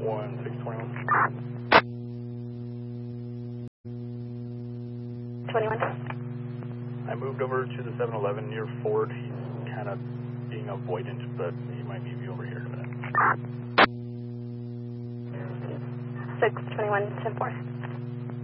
21. I moved over to the 7-Eleven near Ford. He's kind of being avoidant, but he might meet me over here in a minute. 621 10-4.